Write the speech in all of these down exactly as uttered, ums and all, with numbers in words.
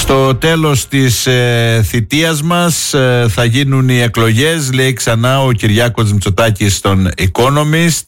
Στο τέλος της ε, θητείας μας ε, θα γίνουν οι εκλογές, λέει ξανά ο Κυριάκος Μητσοτάκης στον Economist,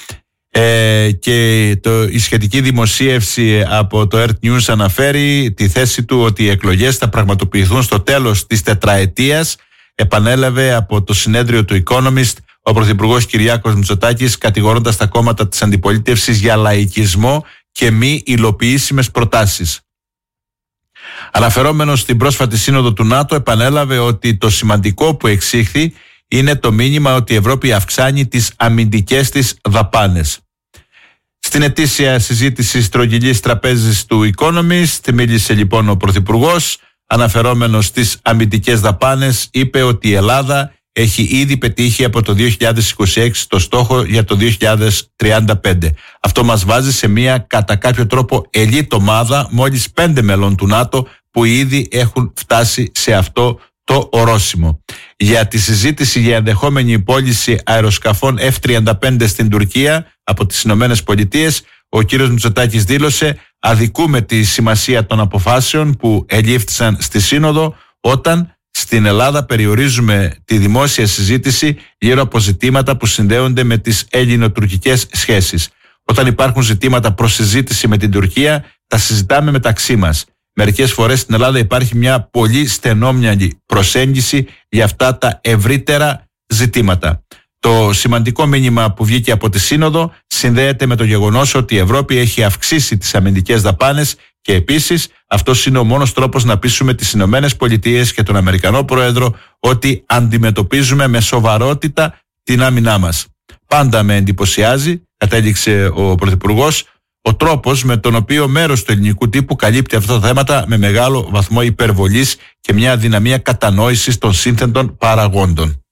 ε, και το, η σχετική δημοσίευση από το Earth News αναφέρει τη θέση του ότι οι εκλογές θα πραγματοποιηθούν στο τέλος της τετραετίας. Επανέλαβε από το συνέδριο του Economist ο Πρωθυπουργός Κυριάκος Μητσοτάκης, κατηγορώντας τα κόμματα της αντιπολίτευσης για λαϊκισμό και μη υλοποιήσιμες προτάσεις. Αναφερόμενος στην πρόσφατη σύνοδο του ΝΑΤΟ, επανέλαβε ότι το σημαντικό που εξήχθη είναι το μήνυμα ότι η Ευρώπη αυξάνει τις αμυντικές της δαπάνες. Στην ετήσια συζήτηση στρογγυλής τραπέζης του Economist μίλησε λοιπόν ο Πρωθυπουργός, αναφερόμενος στις αμυντικές δαπάνες, είπε ότι η Ελλάδα έχει ήδη πετύχει από το δύο χιλιάδες είκοσι έξι το στόχο για το δύο χιλιάδες τριάντα πέντε. Αυτό μας βάζει σε μια κατά κάποιο τρόπο ελίτ ομάδα μόλις πέντε μελών του ΝΑΤΟ που ήδη έχουν φτάσει σε αυτό το ορόσημο. Για τη συζήτηση για ενδεχόμενη πώληση αεροσκαφών εφ τριάντα πέντε στην Τουρκία από τις Ηνωμένες Πολιτείες, ο κύριος Μητσοτάκης δήλωσε: αδικούμε τη σημασία των αποφάσεων που ελήφθησαν στη Σύνοδο όταν στην Ελλάδα περιορίζουμε τη δημόσια συζήτηση γύρω από ζητήματα που συνδέονται με τις ελληνοτουρκικές σχέσεις. Όταν υπάρχουν ζητήματα προς συζήτηση με την Τουρκία, τα συζητάμε μεταξύ μας. Μερικές φορές στην Ελλάδα υπάρχει μια πολύ στενόμυαλη προσέγγιση για αυτά τα ευρύτερα ζητήματα. Το σημαντικό μήνυμα που βγήκε από τη Σύνοδο συνδέεται με το γεγονός ότι η Ευρώπη έχει αυξήσει τις αμυντικές δαπάνες και επίσης αυτός είναι ο μόνος τρόπος να πείσουμε τις Ηνωμένες Πολιτείες και τον Αμερικανό Πρόεδρο ότι αντιμετωπίζουμε με σοβαρότητα την άμυνά μας. Πάντα με εντυπωσιάζει, κατέληξε ο Πρωθυπουργός, ο τρόπος με τον οποίο μέρος του ελληνικού τύπου καλύπτει αυτά τα θέματα με μεγάλο βαθμό υπερβολής και μια αδυναμία κατανόησης των σύνθετων παραγόντων.